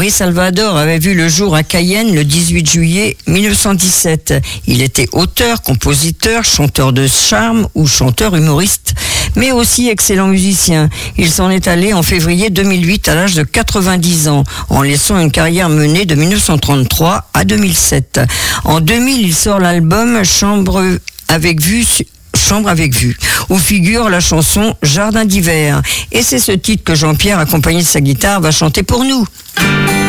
Henri Salvador avait vu le jour à Cayenne le 18 juillet 1917. Il était auteur, compositeur, chanteur de charme ou chanteur humoriste, mais aussi excellent musicien. Il s'en est allé en février 2008 à l'âge de 90 ans, en laissant une carrière menée de 1933 à 2007. En 2000, il sort l'album Chambre avec vue, où figure la chanson Jardin d'hiver. Et c'est ce titre que Jean-Pierre, accompagné de sa guitare, va chanter pour nous.